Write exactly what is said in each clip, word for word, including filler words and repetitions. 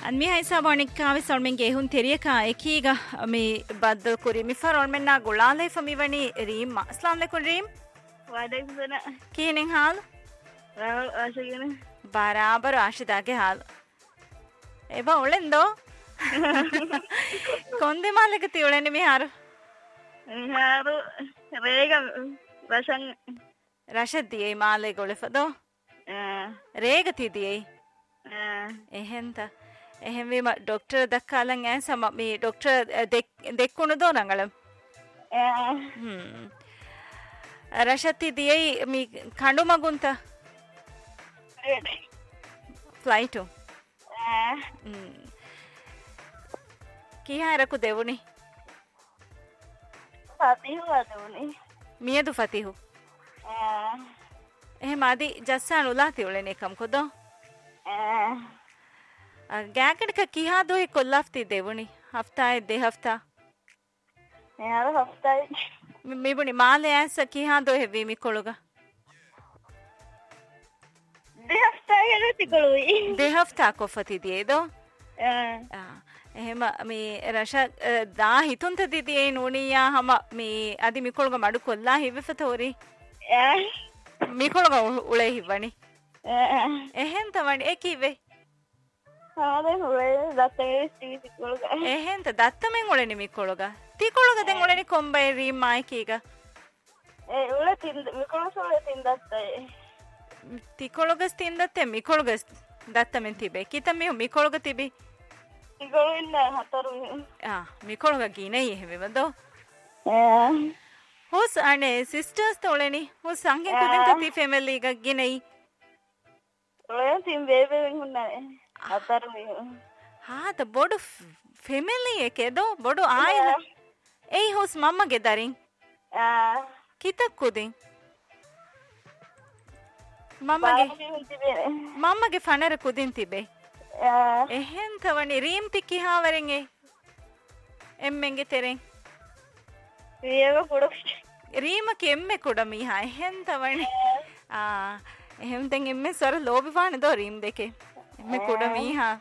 an mi hay sabonik kavi solmen gehun teriaka ekiga mi baddal kuri mi farol menna gulale fami wani reem assalam alaikum reem wa alaikum salam kinen hal rahul ashigene barabar ashidage hal eba olendo konde malaka ti olene mi haru haru rega rashan rashad diye male golefado rega ti diye ehenta එහෙම වීම doctor දක්කාලන් ඈ සම මේ doctor දෙක් දෙක්කුණු දෝ නංගලම් හ්ම් රෂති දියයි මේ කඬු මගුන්ත flight හ්ම් කීහරකු දෙවුනි ෆතිහු අදුනි මියදු ෆතිහු එහෙම আদি ජස්සාන උලාති උලනේ කම් කොදෝ ගෑකඩක කියා දොයි කොල්ලාෆ්ති දෙවුනි හෆ්තාය දෙ හෆ්තා මෙහර හෆ්තායි මිබුනි මාලේ ඇස කියා දොයි හෙවීමි කොළුග දෙ හෆ්තාය ගලති කොළුයි දෙ හෆ්තා කොෆති දියේදෝ එහෙම මේ රෂ දා හිතුන්ත දිදියේ නෝනියා හම මේ අදි මිකොළුග මඩු කොල්ලා හිවෙෆතෝරි මිකොළුග උලේ හිවනි එහෙන් තවනි ඒකිවේ එහෙන්ත දත්තමෙන් ඔලෙනි මිකොළුග තිකොළුග දෙන් ඔලෙනි කොම්බයි රීම් මායිකීග ඒ උල තින් මිකොළුග සොල තින් දත්තයි තිකොළුගස් තින් දත්තේ මිකොළුග දත්තමෙන් තිබේ කිතම මිහු මිකොළුග තිබි මිකොළුග ඉන්න හතරු ආ මිකොළුග ගිනේ එහෙමෙවදෝ හොස් අනේ සිස්ටර්ස් තොලෙනි හොස් සංගෙන් කුදින් තති ෆැමිලි එක ගිනේ ඔය තින් බේබෙන් හුන්නනේ අතර හා ත බොඩු ෆැමිලි එකේදෝ බොඩු ආයල එයි හොස් මම්මගේ දරින් කිතක් කුදින් මම්මගේ මම්මගේ ෆනර කුදින් තිබේ එහෙන් තවනි රීම් තිකි හාවරෙන් ඒ එම්මෙන්ගේ තෙරෙන් රියව කුඩ රීමක එම්මෙ කුඩ මීහා එහෙන් තවනි ආ එහෙම් දැන් එම්මෙ සොර ලෝබි වානේ දෝ රීම් දෙකේ එම්මෙ කුඩ මීහා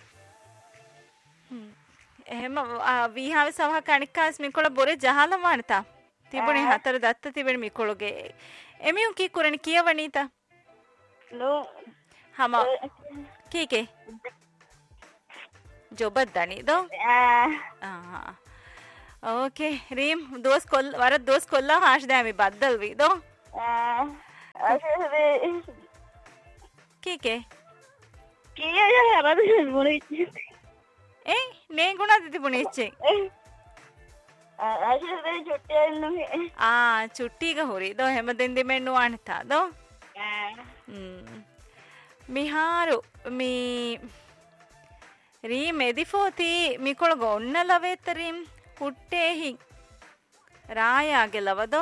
එහෙම වීහාව සවහ කණිකාස් මිකොළ බොරේ ජහලම වණතා තිබුණේ හතර දත්ත තිබෙන මිකොළගේ එමියු කී කුරණ කියවණීතා නෝ හම කීකේ ජොබත් දනි දෝ ආ ओके रीम दोस्त कोल वरद दोस्त कोल्ला हाश दे मी बदल वी दो ठीक है किया या हरद मुनी ए ने गुणा दिति पुणीचे आशे दे छुट्टी इन्नु आ छुट्टी का होरी दो हेम दिन दिन मेनू आणता दो हम्म मिहारू मी रीम एदिफोती मी कोळ गोन्न लवेत रीम ಹುಟ್ಟೇಹಿ ರಾಯಾಗೆಲವದೋ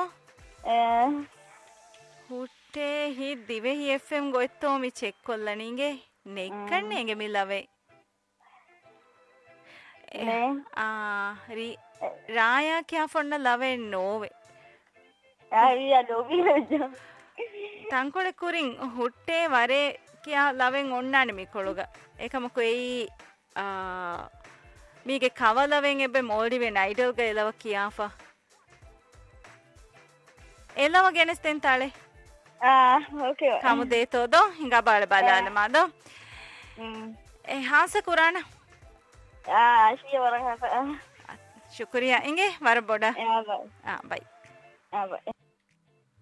ಹುಟ್ಟೇಹಿ ದಿವೆಹಿ ಎಫ್ ಎಂ ಗೊತ್ತೋಮಿ ಚೆಕ್ ಕೊಲ್ಲನಿಗೆ ನೆಕ್ಕಣ್ಣೆಗೆ ಮಿಲವೆ ಆ ರಿ ರಾಯಾ ಕ್ಯಾ ಫೊನ್ನ ಲವೆ ನೋವೆ ಆರಿಯಾ ನೋವಿ ತಂಕೊಳೆ ಕುರಿಂಗ್ ಹುಟ್ಟೆ ವರೆ ಕ್ಯಾ ಲವೆನ್ ಒಣ್ಣಾಣಿ ಮಿಕೊಳುಗ ಏಕಮಕು ಏಯಿ ಆ මීගේ කවලවෙන් එබ්බේ මෝල්ඩිවෙන් අයිඩල්ග එලව කියාෆා එලව ගෙනස්තෙන් තාලේ ආ ඕකේ කමු දේතෝදෝ හිඟා බාල බලාලමාදෝ ඒ හාස කුරාන ආ ආශිය වරහස ಶುಕ್ರಿಯಾ ಇಂಗೆ ವರ ಬೋಡ ಆ ಬೈ ಆ ಬೈ ಆ ಬೈ